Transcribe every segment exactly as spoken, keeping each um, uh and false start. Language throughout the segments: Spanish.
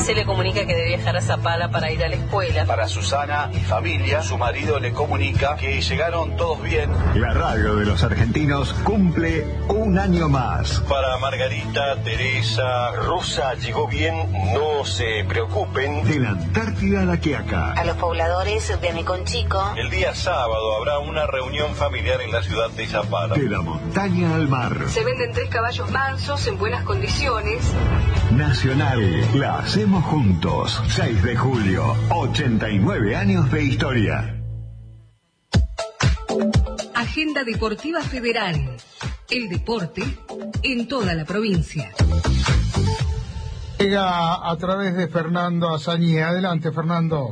se le comunica que debe viajar a Zapala para ir a la escuela. Para Susana y familia, su marido le comunica que llegaron todos bien. La radio de los argentinos cumple un año más. Para Margarita, Teresa, Rosa llegó bien, no se preocupen. De la Antártida a la Quiaca. A los pobladores de Meconchico. El día sábado habrá una reunión familiar en la ciudad de Zapala. De la montaña al mar. Se venden tres caballos mansos en buenas condiciones. Nacional, la hacemos juntos. seis de julio, ochenta y nueve años de historia. Agenda Deportiva Federal. El deporte en toda la provincia. Llega a través de Fernando Azañé. Adelante, Fernando.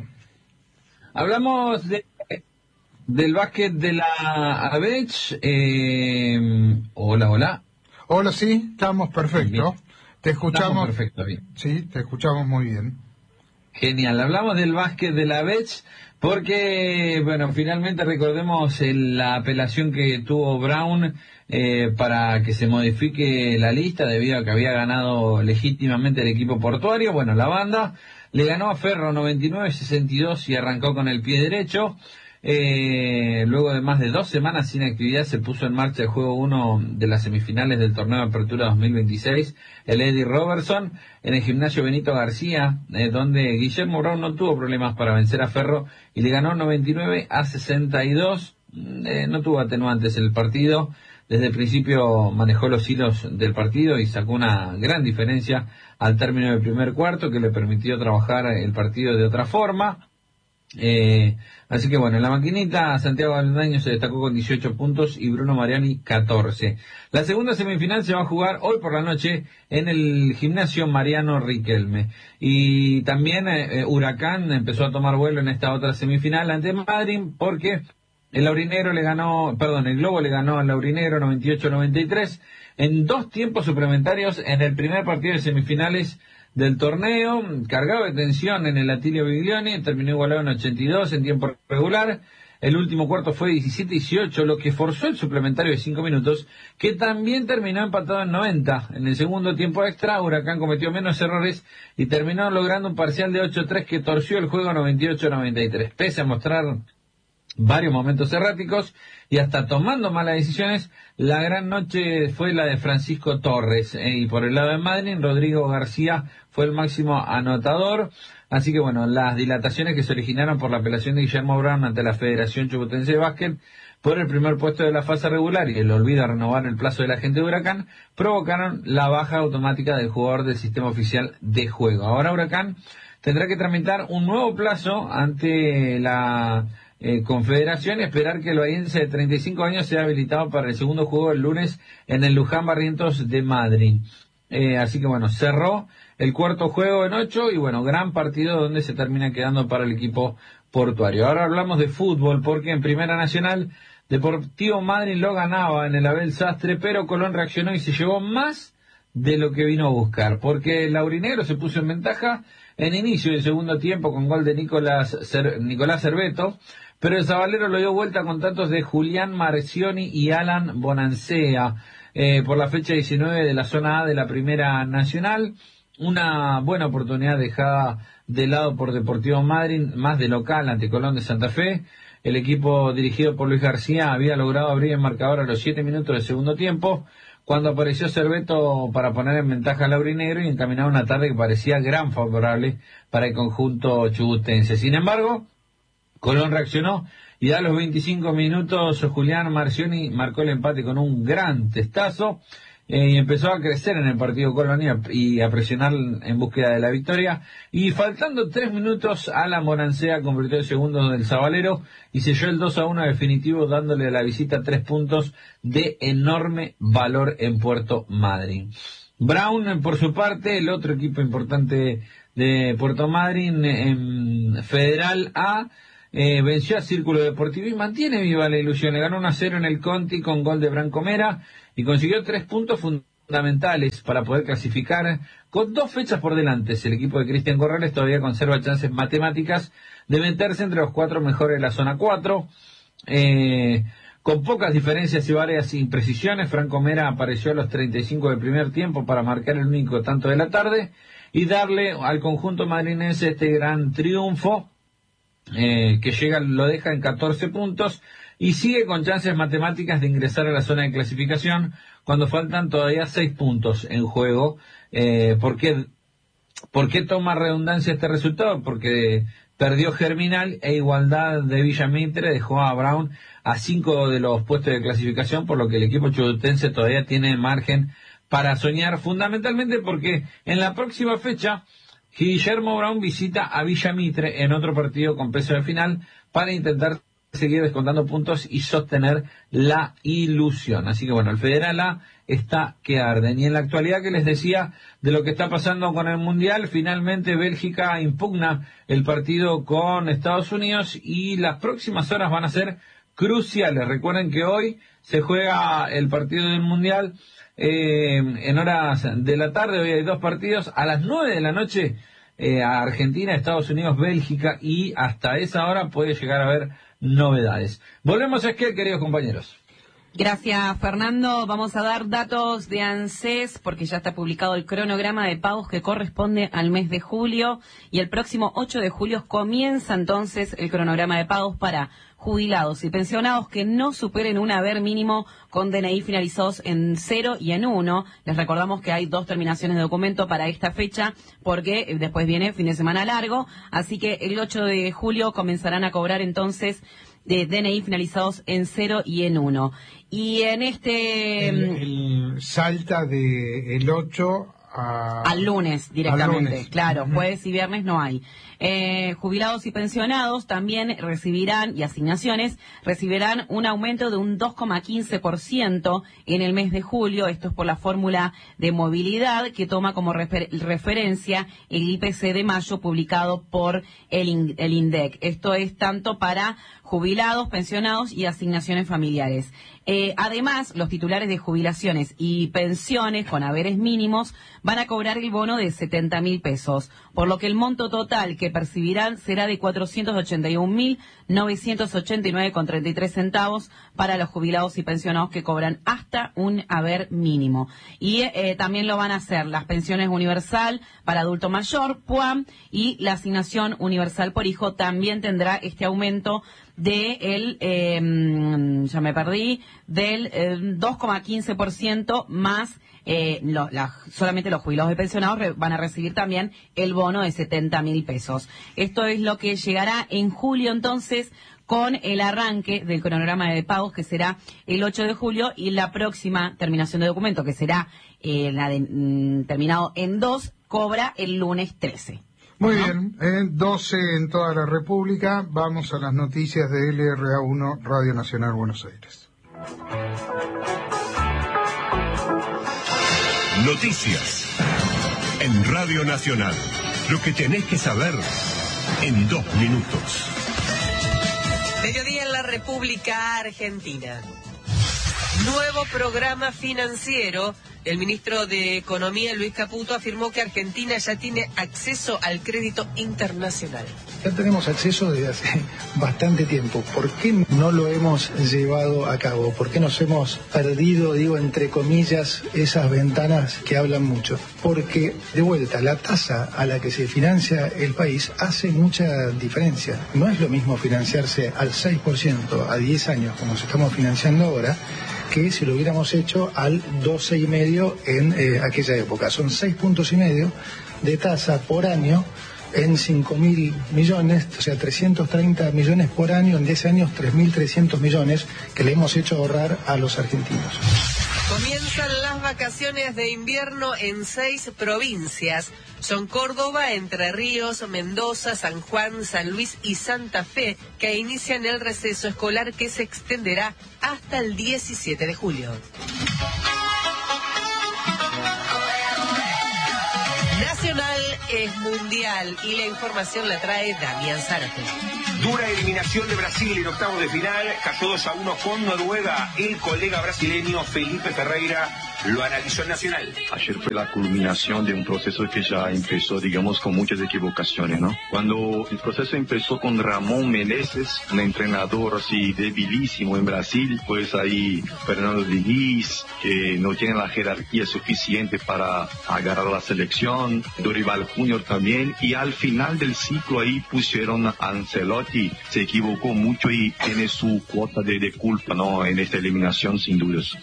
Hablamos de, del básquet de la ABECH. Eh, hola, hola. Hola, sí, estamos perfecto. Bien. Te escuchamos. Estamos perfecto, bien. Sí, te escuchamos muy bien. Genial. Hablamos del básquet de la ABECH porque, bueno, finalmente recordemos el, la apelación que tuvo Brown eh, para que se modifique la lista debido a que había ganado legítimamente el equipo portuario. Bueno, la banda le ganó a Ferro noventa y nueve a sesenta y dos y arrancó con el pie derecho. Eh, luego de más de dos semanas sin actividad se puso en marcha el juego uno de las semifinales del torneo de apertura dos mil veintiséis, el Eddie Robertson, en el gimnasio Benito García, eh, donde Guillermo Brown no tuvo problemas para vencer a Ferro y le ganó noventa y nueve a sesenta y dos. Eh, no tuvo atenuantes el partido. Desde el principio manejó los hilos del partido y sacó una gran diferencia al término del primer cuarto que le permitió trabajar el partido de otra forma. Eh, así que bueno, en la maquinita Santiago Avendaño se destacó con dieciocho puntos y Bruno Mariani catorce. La segunda semifinal se va a jugar hoy por la noche en el gimnasio Mariano Riquelme. Y también eh, Huracán empezó a tomar vuelo en esta otra semifinal ante Madrid porque el Laurinegro le ganó, perdón, el Globo le ganó al Laurinegro noventa y ocho a noventa y tres en dos tiempos suplementarios en el primer partido de semifinales del torneo, cargado de tensión en el Atilio Biglioni, terminó igualado en ochenta y dos en tiempo regular. El último cuarto fue diecisiete a dieciocho, lo que forzó el suplementario de cinco minutos, que también terminó empatado en noventa. En el segundo tiempo extra, Huracán cometió menos errores y terminó logrando un parcial de ocho a tres que torció el juego noventa y ocho a noventa y tres. Pese a mostrar varios momentos erráticos y hasta tomando malas decisiones, la gran noche fue la de Francisco Torres, eh, y por el lado de Madrid, Rodrigo García fue el máximo anotador. Así que bueno, las dilataciones que se originaron por la apelación de Guillermo Brown ante la Federación Chubutense de Básquet por el primer puesto de la fase regular y el olvido a renovar el plazo de la gente de Huracán provocaron la baja automática del jugador del sistema oficial de juego. Ahora Huracán tendrá que tramitar un nuevo plazo ante la Eh, Confederación y esperar que el bahiense de treinta y cinco años sea habilitado para el segundo juego el lunes en el Luján Barrientos de Madrid. Eh, así que bueno, cerró el cuarto juego en ocho y bueno, gran partido donde se termina quedando para el equipo portuario. Ahora hablamos de fútbol porque en Primera Nacional Deportivo Madrid lo ganaba en el Abel Sastre, pero Colón reaccionó y se llevó más de lo que vino a buscar, porque el Laurinegro se puso en ventaja en inicio del segundo tiempo con gol de Nicolás Cer- Nicolás Cerveto, pero el Zabalero lo dio vuelta con tantos de Julián Marcioni y Alan Bonancea eh, por la fecha diecinueve de la zona A de la Primera Nacional. Una buena oportunidad dejada de lado por Deportivo Madrid, más de local ante Colón de Santa Fe. El equipo dirigido por Luis García había logrado abrir el marcador a los siete minutos del segundo tiempo, cuando apareció Cerveto para poner en ventaja al Laurinegro y encaminar una tarde que parecía gran favorable para el conjunto chubutense. Sin embargo, Colón reaccionó y a los veinticinco minutos Julián Marcioni marcó el empate con un gran testazo eh, y empezó a crecer en el partido Colón y a, y a presionar en búsqueda de la victoria. Y faltando tres minutos, Alan Bonancea convirtió el segundo del Zabalero y selló el dos a uno definitivo, dándole a la visita tres puntos de enorme valor en Puerto Madryn. Brown, por su parte, el otro equipo importante de Puerto Madryn en Federal A, Eh, venció a Círculo Deportivo y mantiene viva la ilusión. Le ganó uno a cero en el Conti con gol de Branco Mera y consiguió tres puntos fundamentales para poder clasificar con dos fechas por delante. El equipo de Cristian Corrales todavía conserva chances matemáticas de meterse entre los cuatro mejores de la zona cuatro. Eh, con pocas diferencias y varias imprecisiones. Franco Mera apareció a los treinta y cinco del primer tiempo para marcar el único tanto de la tarde y darle al conjunto madrinense este gran triunfo, eh, que llega, lo deja en catorce puntos y sigue con chances matemáticas de ingresar a la zona de clasificación cuando faltan todavía seis puntos en juego. Eh, ¿por qué, ¿Por qué toma redundancia este resultado? Porque perdió Germinal e Igualdad de Villa Mitre, dejó a Brown a cinco de los puestos de clasificación, por lo que el equipo chubutense todavía tiene margen para soñar, fundamentalmente porque en la próxima fecha Guillermo Brown visita a Villa Mitre en otro partido con peso de final para intentar seguir descontando puntos y sostener la ilusión. Así que bueno, el Federal A está que arden. Y en la actualidad, que les decía de lo que está pasando con el Mundial, finalmente Bélgica impugna el partido con Estados Unidos y las próximas horas van a ser cruciales. Recuerden que hoy se juega el partido del Mundial eh, en horas de la tarde. Hoy hay dos partidos a las nueve de la noche, eh, a Argentina, Estados Unidos, Bélgica, y hasta esa hora puede llegar a haber novedades. Volvemos a Esquel, queridos compañeros. Gracias, Fernando. Vamos a dar datos de ANSES porque ya está publicado el cronograma de pagos que corresponde al mes de julio y el próximo ocho de julio comienza entonces el cronograma de pagos para jubilados y pensionados que no superen un haber mínimo con D N I finalizados en cero y en uno. Les recordamos que hay dos terminaciones de documento para esta fecha porque después viene fin de semana largo, así que el ocho de julio comenzarán a cobrar entonces de D N I finalizados en cero y en uno. Y en este... El, el salta de el ocho a... al lunes directamente, al lunes. Claro, Uh-huh. Jueves y viernes no hay. Eh, jubilados y pensionados también recibirán, y asignaciones, recibirán un aumento de un dos coma quince por ciento en el mes de julio. Esto es por la fórmula de movilidad que toma como refer- referencia el I P C de mayo publicado por el, in- el INDEC. Esto es tanto para jubilados, pensionados y asignaciones familiares. Eh, además, los titulares de jubilaciones y pensiones con haberes mínimos van a cobrar el bono de setenta mil pesos, por lo que el monto total que percibirán será de cuatrocientos ochenta y un mil novecientos ochenta y nueve con treinta y tres centavos para los jubilados y pensionados que cobran hasta un haber mínimo. Y eh, también lo van a hacer las pensiones universal para adulto mayor, P U A M, y la asignación universal por hijo también tendrá este aumento de el, eh, ya me perdí, del eh, dos coma quince por ciento más, eh, lo, la, solamente los jubilados y pensionados re, van a recibir también el bono de setenta mil pesos. Esto es lo que llegará en julio entonces con el arranque del cronograma de pagos que será el ocho de julio y la próxima terminación de documento que será eh, la de, mm, terminado en dos, cobra el lunes trece. Muy ¿No? bien, eh, doce en toda la República. Vamos a las noticias de L R A uno, Radio Nacional Buenos Aires. Noticias en Radio Nacional. Lo que tenés que saber en dos minutos. Mediodía en la República Argentina. Nuevo programa financiero. El ministro de Economía, Luis Caputo, afirmó que Argentina ya tiene acceso al crédito internacional. Ya tenemos acceso desde hace bastante tiempo. ¿Por qué no lo hemos llevado a cabo? ¿Por qué nos hemos perdido, digo, entre comillas, esas ventanas que hablan mucho? Porque, de vuelta, la tasa a la que se financia el país hace mucha diferencia. No es lo mismo financiarse al seis por ciento a diez años, como se estamos financiando ahora, que si lo hubiéramos hecho al doce y medio en eh, aquella época. Son seis puntos y medio de tasa por año en cinco mil millones, o sea, trescientos treinta millones por año, en diez años tres mil trescientos millones que le hemos hecho ahorrar a los argentinos. Comienzan las vacaciones de invierno en seis provincias. Son Córdoba, Entre Ríos, Mendoza, San Juan, San Luis y Santa Fe, que inician el receso escolar que se extenderá hasta el diecisiete de julio. Nacional es mundial y la información la trae Damián Zárate. Dura eliminación de Brasil en octavos de final, cayó dos a uno con Noruega. El colega brasileño Felipe Ferreira lo analizó en Nacional. Ayer fue la culminación de un proceso que ya empezó, digamos, con muchas equivocaciones, ¿no? Cuando el proceso empezó con Ramón Menezes, un entrenador así debilísimo en Brasil, pues ahí Fernando Diniz, que no tiene la jerarquía suficiente para agarrar la selección, Dorival Junior también, y al final del ciclo ahí pusieron a Ancelotti, se equivocó mucho y tiene su cuota de, de culpa, ¿no? En esta eliminación, sin dudas.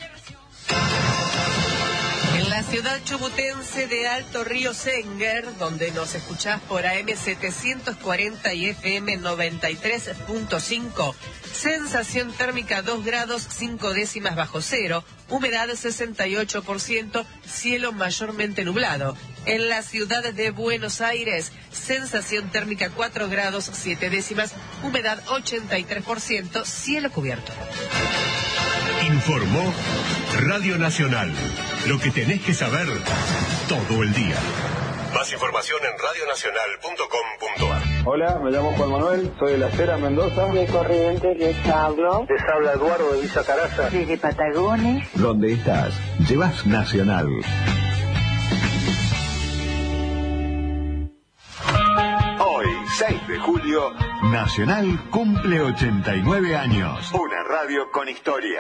En la ciudad chubutense de Alto Río Senguer, donde nos escuchás por A M setecientos cuarenta y F M noventa y tres punto cinco, sensación térmica dos grados cinco décimas bajo cero, humedad sesenta y ocho por ciento, cielo mayormente nublado. En la ciudad de Buenos Aires, sensación térmica cuatro grados siete décimas, humedad ochenta y tres por ciento, cielo cubierto. Informó Radio Nacional. Lo que tenés que saber todo el día. Más información en radio nacional punto com punto a r. Hola, me llamo Juan Manuel, soy de La Cera, Mendoza. De Corrientes les hablo. Les habla Eduardo de Villa Caraza. Desde Patagones. ¿Dónde estás? Llevas Nacional. Hoy, seis de julio, Nacional cumple ochenta y nueve años. Una radio con historia.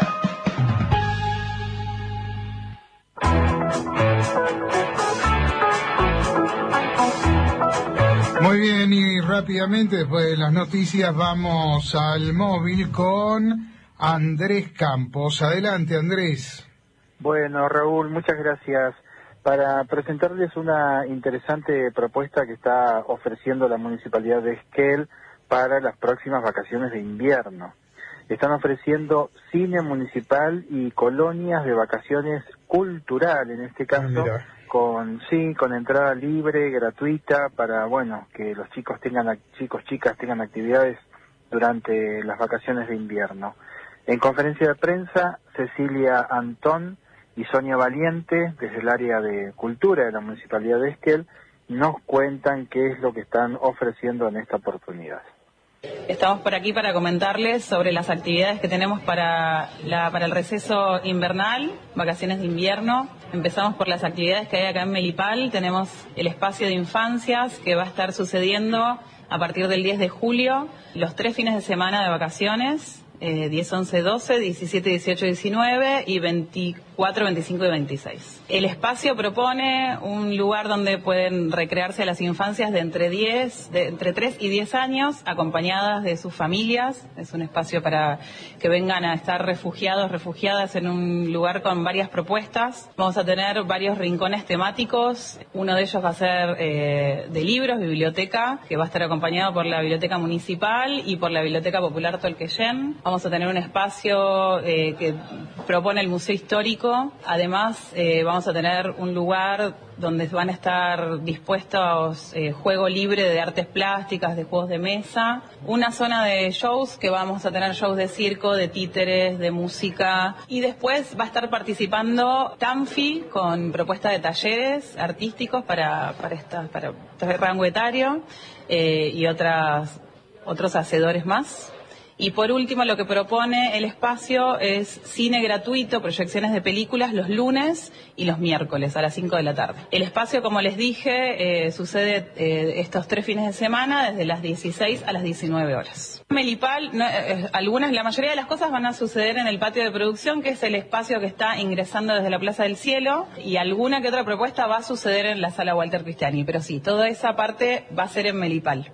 Muy bien, y rápidamente después de las noticias vamos al móvil con Andrés Campos. Adelante, Andrés. Bueno, Raúl, muchas gracias. Para presentarles una interesante propuesta que está ofreciendo la Municipalidad de Esquel para las próximas vacaciones de invierno. Están ofreciendo cine municipal y colonias de vacaciones cultural, en este caso, Mira. con sí, con entrada libre, gratuita, para, bueno, que los chicos tengan, chicos, chicas tengan actividades durante las vacaciones de invierno. En conferencia de prensa, Cecilia Antón y Sonia Valiente, desde el área de cultura de la Municipalidad de Esquel, nos cuentan qué es lo que están ofreciendo en esta oportunidad. Estamos por aquí para comentarles sobre las actividades que tenemos para, la, para el receso invernal, vacaciones de invierno. Empezamos por las actividades que hay acá en Melipal. Tenemos el espacio de infancias que va a estar sucediendo a partir del diez de julio, los tres fines de semana de vacaciones. Eh, diez, once, doce, diecisiete, dieciocho, diecinueve y veinticuatro, veinticinco y veintiséis. El espacio propone un lugar donde pueden recrearse las infancias de entre diez, de entre tres y diez años, acompañadas de sus familias. Es un espacio para que vengan a estar refugiados, refugiadas en un lugar con varias propuestas. Vamos a tener varios rincones temáticos. Uno de ellos va a ser eh, de libros, biblioteca, que va a estar acompañado por la Biblioteca Municipal y por la Biblioteca Popular Tolqueyen. Vamos a tener un espacio eh, que propone el Museo Histórico. Además, eh, vamos a tener un lugar donde van a estar dispuestos eh, juego libre de artes plásticas, de juegos de mesa. Una zona de shows, que vamos a tener shows de circo, de títeres, de música. Y después va a estar participando Tanfi con propuesta de talleres artísticos para, para, esta, para este rango etario eh, y otras, otros hacedores más. Y por último, lo que propone el espacio es cine gratuito, proyecciones de películas los lunes y los miércoles a las cinco de la tarde. El espacio, como les dije, eh, sucede eh, estos tres fines de semana desde las dieciséis a las diecinueve horas. Melipal, no, eh, algunas, la mayoría de las cosas van a suceder en el patio de producción, que es el espacio que está ingresando desde la Plaza del Cielo, y alguna que otra propuesta va a suceder en la Sala Walter Cristiani, pero sí, toda esa parte va a ser en Melipal.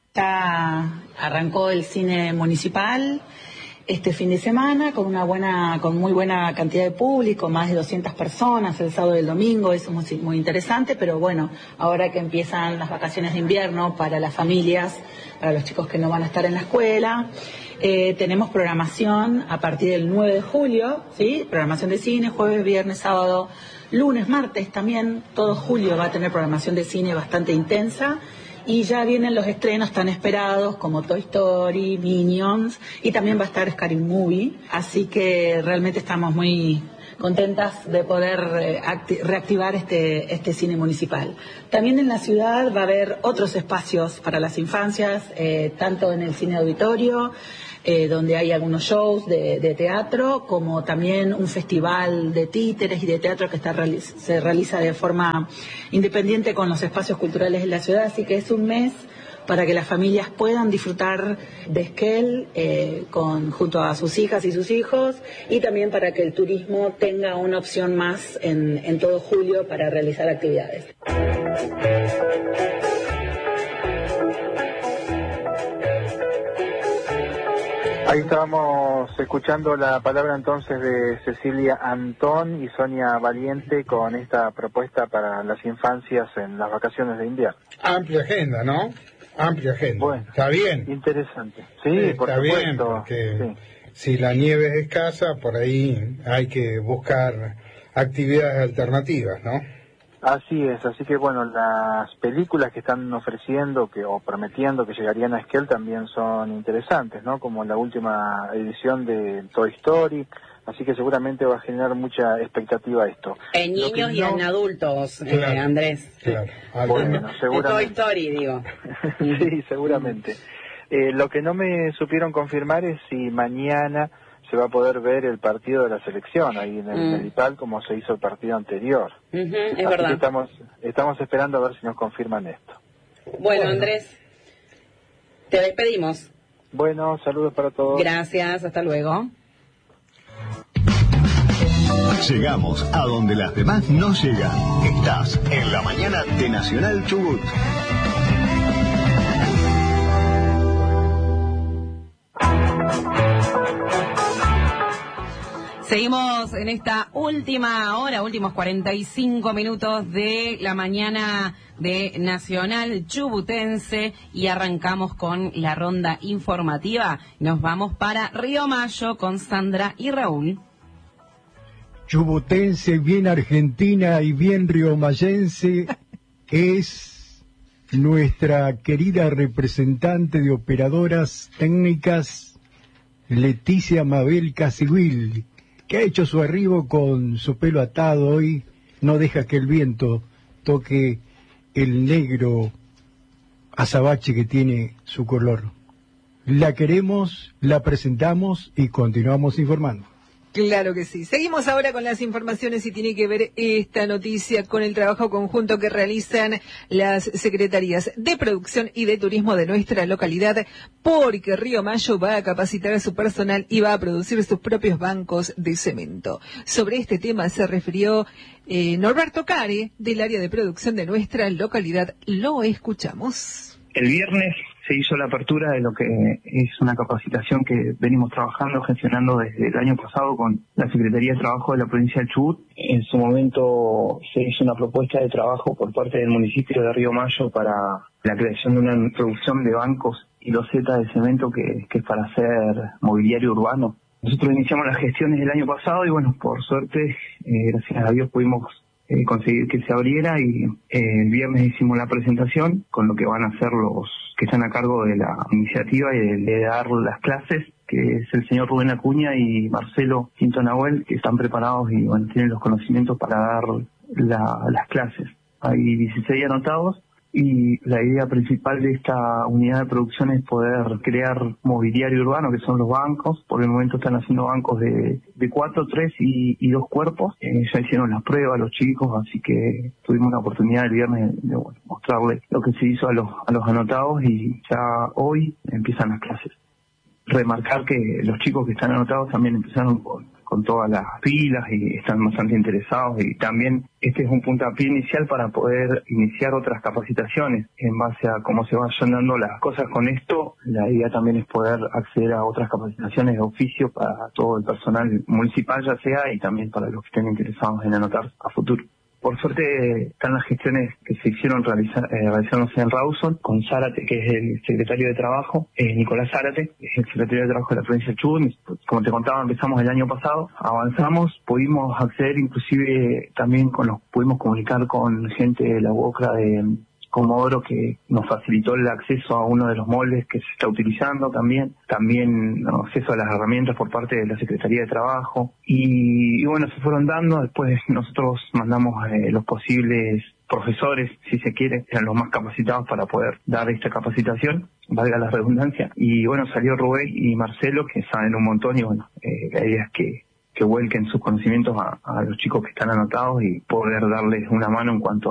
Ya arrancó el cine municipal este fin de semana con una buena, con muy buena cantidad de público, más de doscientas personas el sábado y el domingo. Eso es muy, muy interesante, pero bueno, ahora que empiezan las vacaciones de invierno para las familias, para los chicos que no van a estar en la escuela, eh, tenemos programación a partir del nueve de julio, ¿sí? Programación de cine, jueves, viernes, sábado, lunes, martes también. Todo julio va a tener programación de cine bastante intensa. Y ya vienen los estrenos tan esperados como Toy Story, Minions, y también va a estar Scary Movie. Así que realmente estamos muy contentas de poder eh, reactivar este, este cine municipal. También en la ciudad va a haber otros espacios para las infancias, eh, tanto en el cine auditorio, eh, donde hay algunos shows de, de teatro, como también un festival de títeres y de teatro que está se realiza de forma independiente con los espacios culturales de la ciudad, así que es un mes para que las familias puedan disfrutar de Esquel eh, con, junto a sus hijas y sus hijos, y también para que el turismo tenga una opción más en, en todo julio para realizar actividades. Ahí estábamos escuchando la palabra entonces de Cecilia Antón y Sonia Valiente con esta propuesta para las infancias en las vacaciones de invierno. Amplia agenda, ¿no? Amplia agenda. Bueno, está bien. Interesante. Sí, sí por está supuesto. Bien, porque sí. Si la nieve es escasa, por ahí hay que buscar actividades alternativas, ¿no? Así es, así que bueno, las películas que están ofreciendo que o prometiendo que llegarían a Esquel también son interesantes, ¿no? Como la última edición de Toy Story, así que seguramente va a generar mucha expectativa esto. En niños y no... en adultos, claro, eh, Andrés. Claro. Bueno, seguramente. Toy Story, digo. Sí, seguramente. Eh, lo que no me supieron confirmar es si mañana se va a poder ver el partido de la selección ahí en el mm. Medipal, como se hizo el partido anterior. Uh-huh, es Así verdad. Que estamos, estamos esperando a ver si nos confirman esto. Bueno, bueno, Andrés, te despedimos. Bueno, saludos para todos. Gracias, hasta luego. Llegamos a donde las demás no llegan. Estás en la mañana de Nacional Chubut. Seguimos en esta última hora, últimos cuarenta y cinco minutos de la mañana de Nacional Chubutense y arrancamos con la ronda informativa. Nos vamos para Río Mayo con Sandra y Raúl. Chubutense, bien argentina y bien riomayense es nuestra querida representante de operadoras técnicas Leticia Mabel Casigüil, que ha hecho su arribo con su pelo atado hoy, no deja que el viento toque el negro azabache que tiene su color. La queremos, la presentamos y continuamos informando. Claro que sí. Seguimos ahora con las informaciones y tiene que ver esta noticia con el trabajo conjunto que realizan las secretarías de producción y de turismo de nuestra localidad, porque Río Mayo va a capacitar a su personal y va a producir sus propios bancos de cemento. Sobre este tema se refirió eh, Norberto Care, del área de producción de nuestra localidad. Lo escuchamos. El viernes se hizo la apertura de lo que es una capacitación que venimos trabajando, gestionando desde el año pasado con la Secretaría de Trabajo de la provincia del Chubut. En su momento se hizo una propuesta de trabajo por parte del municipio de Río Mayo para la creación de una producción de bancos y losetas de cemento que, que es para hacer mobiliario urbano. Nosotros iniciamos las gestiones el año pasado y bueno, por suerte, eh, gracias a Dios pudimos Eh, conseguir que se abriera y eh, el viernes hicimos la presentación con lo que van a hacer los que están a cargo de la iniciativa y de, de dar las clases, que es el señor Rubén Acuña y Marcelo Quinto Nahuel, que están preparados y bueno, tienen los conocimientos para dar la, las clases. Hay dieciséis anotados y la idea principal de esta unidad de producción es poder crear mobiliario urbano, que son los bancos. Por el momento están haciendo bancos de, de cuatro, tres y, y dos cuerpos. Eh, ya hicieron las pruebas los chicos, así que tuvimos la oportunidad el viernes de, de bueno, mostrarles lo que se hizo a los, a los anotados y ya hoy empiezan las clases. Remarcar que los chicos que están anotados también empezaron con, con todas las pilas y están bastante interesados, y también este es un puntapié inicial para poder iniciar otras capacitaciones en base a cómo se vayan dando las cosas con esto. La idea también es poder acceder a otras capacitaciones de oficio para todo el personal municipal, ya sea, y también para los que estén interesados en anotar a futuro. Por suerte están las gestiones que se hicieron realizar, eh, realizándose en Rawson con Zárate, que es el secretario de Trabajo, eh, Nicolás Zárate, que es el secretario de Trabajo de la provincia de Chubut. Como te contaba, empezamos el año pasado, avanzamos, pudimos acceder inclusive también con los, pudimos comunicar con gente de la U O C R A de Comodoro, que nos facilitó el acceso a uno de los moldes que se está utilizando también, también ¿no? acceso a las herramientas por parte de la Secretaría de Trabajo, y, y bueno, se fueron dando. Después nosotros mandamos eh, los posibles profesores, si se quiere, eran los más capacitados para poder dar esta capacitación, valga la redundancia. Y bueno, salió Rubén y Marcelo, que saben un montón, y bueno, eh, la idea es que, que vuelquen sus conocimientos a, a los chicos que están anotados y poder darles una mano en cuanto